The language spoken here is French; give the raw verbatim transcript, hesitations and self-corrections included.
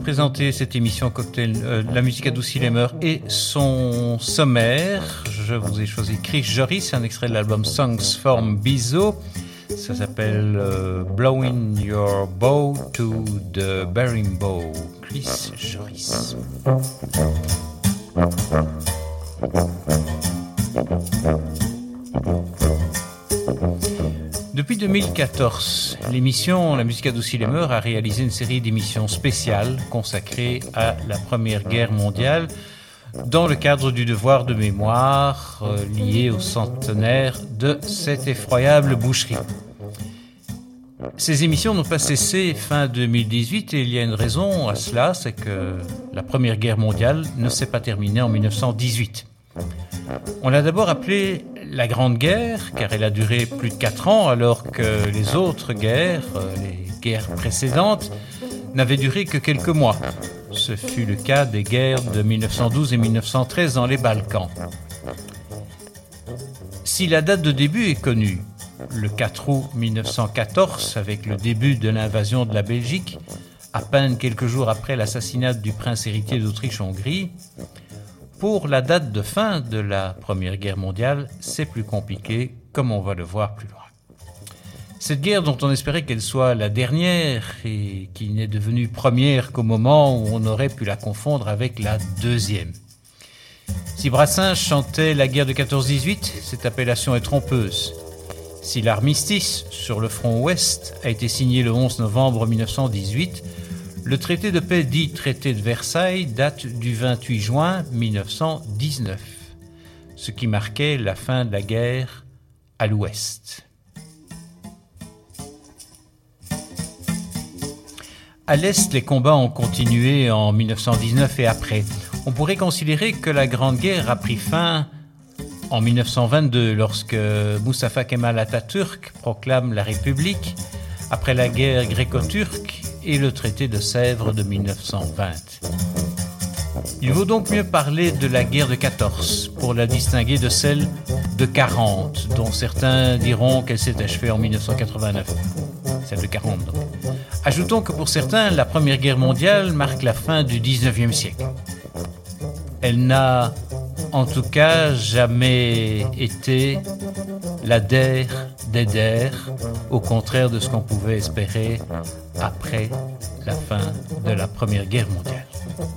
présenter cette émission Cocktail, euh, la musique adoucit les mœurs et son sommaire. Je vous ai choisi Chris Joris, un extrait de l'album Songs from Bizo. Ça s'appelle euh, Blowing Your Bow to the Bearing Bow. Chris Joris. Depuis deux mille quatorze, l'émission La musique adoucit les mœurs a réalisé une série d'émissions spéciales consacrées à la Première Guerre mondiale dans le cadre du devoir de mémoire euh, lié au centenaire de cette effroyable boucherie. Ces émissions n'ont pas cessé fin deux mille dix-huit et il y a une raison à cela, c'est que la Première Guerre mondiale ne s'est pas terminée en dix-neuf cent dix-huit. On l'a d'abord appelée la Grande Guerre, car elle a duré plus de quatre ans, alors que les autres guerres, les guerres précédentes, n'avaient duré que quelques mois. Ce fut le cas des guerres de dix-neuf cent douze et dix-neuf cent treize dans les Balkans. Si la date de début est connue, le quatre août dix-neuf cent quatorze, avec le début de l'invasion de la Belgique, à peine quelques jours après l'assassinat du prince héritier d'Autriche-Hongrie, pour la date de fin de la Première Guerre mondiale, c'est plus compliqué, comme on va le voir plus loin. Cette guerre dont on espérait qu'elle soit la dernière et qui n'est devenue première qu'au moment où on aurait pu la confondre avec la deuxième. Si Brassens chantait la guerre de quatorze dix-huit, cette appellation est trompeuse. Si l'armistice sur le front ouest a été signé le onze novembre dix-neuf cent dix-huit, le traité de paix dit traité de Versailles date du vingt-huit juin dix-neuf cent dix-neuf, ce qui marquait la fin de la guerre à l'ouest. À l'est, les combats ont continué en dix-neuf cent dix-neuf et après. On pourrait considérer que la Grande Guerre a pris fin en dix-neuf cent vingt-deux, lorsque Mustafa Kemal Atatürk proclame la République après la guerre gréco-turque et le traité de Sèvres de dix-neuf cent vingt. Il vaut donc mieux parler de la guerre de quatorze pour la distinguer de celle de quarante, dont certains diront qu'elle s'est achevée en dix-neuf cent quatre-vingt-neuf. Celle de quarante, donc. Ajoutons que pour certains, la Première Guerre mondiale marque la fin du dix-neuvième siècle. Elle n'a, en tout cas, jamais été la der des der, au contraire de ce qu'on pouvait espérer après la fin de la Première Guerre mondiale.